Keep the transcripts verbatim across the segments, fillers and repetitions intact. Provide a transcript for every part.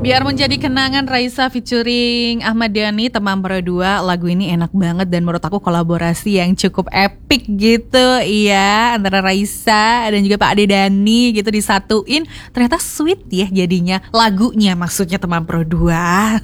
Biar menjadi kenangan, Raisa featuring Ahmad Dhani, Teman Berdua. Lagu ini enak banget dan menurut aku kolaborasi yang cukup epic gitu. Iya, antara Raisa dan juga Pak Ade Dhani gitu disatuin. Ternyata sweet ya jadinya lagunya, maksudnya Teman Berdua.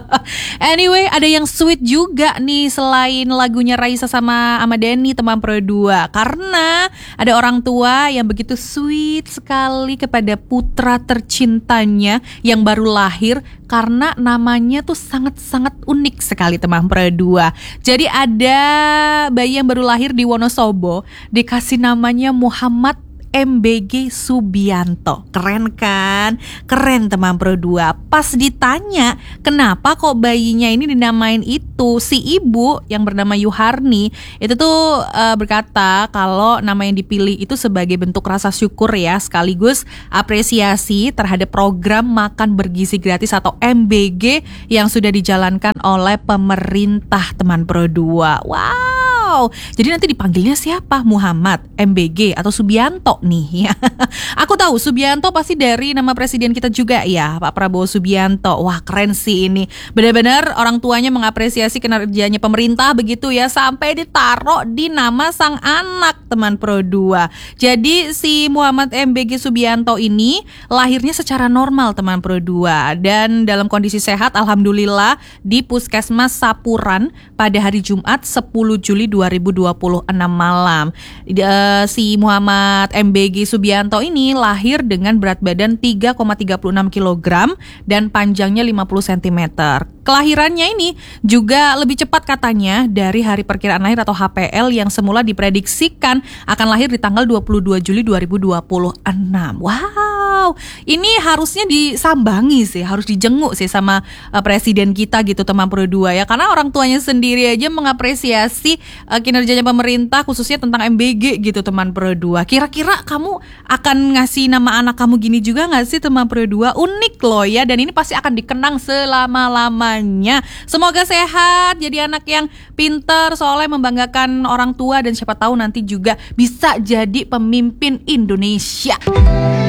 Anyway, ada yang sweet juga nih selain lagunya Raisa sama Ahmad Dhani, Teman Berdua. Karena ada orang tua yang begitu sweet sekali kepada putra tercintanya yang baru lahir, karena namanya tuh sangat-sangat unik sekali, Teman Berdua. Jadi ada bayi yang baru lahir di Wonosobo dikasih namanya Muhammad M B G Subianto. Keren kan? Keren, Teman Berdua. Pas ditanya kenapa kok bayinya ini dinamain itu, si ibu yang bernama Yuharni itu tuh uh, berkata kalau nama yang dipilih itu sebagai bentuk rasa syukur ya, sekaligus apresiasi terhadap program makan bergizi gratis atau M B G yang sudah dijalankan oleh pemerintah, Teman Berdua. Wow. Jadi nanti dipanggilnya siapa? Muhammad, M B G atau Subianto nih ya. Aku tahu Subianto pasti dari nama presiden kita juga ya, Pak Prabowo Subianto. Wah, keren sih ini. Benar-benar orang tuanya mengapresiasi kinerjanya pemerintah begitu ya, sampai ditaruh di nama sang anak, Teman Berdua. Jadi si Muhammad M B G Subianto ini lahirnya secara normal, Teman Berdua, dan dalam kondisi sehat alhamdulillah di Puskesmas Sapuran pada hari Jumat sepuluh Juli dua ribu dua puluh enam malam. Uh, si Muhammad M B G Subianto ini lahir dengan berat badan tiga koma tiga enam kilogram dan panjangnya lima puluh sentimeter. Kelahirannya ini juga lebih cepat katanya dari hari perkiraan lahir atau H P L yang semula diprediksikan akan lahir di tanggal dua puluh dua Juli dua ribu dua puluh enam. Wow, ini harusnya disambangi sih, harus dijenguk sih sama uh, presiden kita gitu, Teman Berdua ya, karena orang tuanya sendiri aja mengapresiasi uh, kinerjanya pemerintah khususnya tentang M B G gitu, Teman Berdua. Kira-kira kamu akan ngasih nama anak kamu gini juga gak sih, Teman Berdua? Unik loh ya, dan ini pasti akan dikenang selama-lamanya. Semoga sehat, jadi anak yang pintar, soleh, membanggakan orang tua, dan siapa tahu nanti juga bisa jadi pemimpin Indonesia.